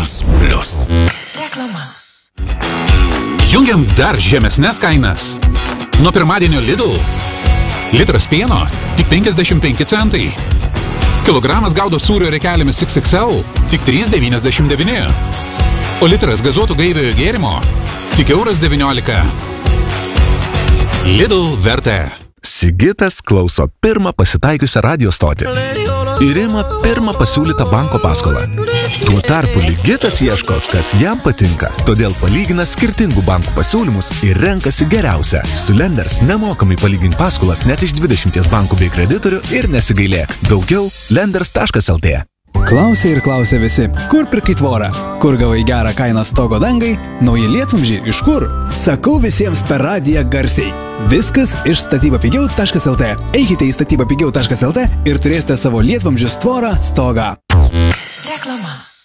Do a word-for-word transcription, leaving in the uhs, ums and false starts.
Kainos Plius. Reklama. Jungiam dar žemesnes kainas. Nuo pirmadienio Lidl. Litras pieno tik penkiasdešimt penki centai. Kilogramas gaudo sūrio rekelėmis iks iks el tik trys devyniasdešimt devyni. O litras gazuotų gaiviojo gėrimo tik euras devyniolika. Lidl vertė. Sigitas klauso pirmą pasitaikiusią radio stotį ir ima pirmą pasiūlytą banko paskolą. Tuo tarpu Ligitas ieško, kas jam patinka, todėl palygina skirtingų bankų pasiūlymus ir renkasi geriausią. Su Lenders nemokamai palygink paskolas net iš dvidešimties bankų bei kreditorių ir nesigailėk. Daugiau lenders taškas el tė. Klausia ir klausia visi, kur pirkai tvorą, kur gavai gerą kainą stogo dangai, nauji lietvamzdžiai iš kur? Sakau visiems per radiją garsiai. Viskas iš statybapigiau taškas el tė. Eikite į statybapigiau taškas el tė ir turėsite savo lietvamzdžius tvorą stogą. Reklama.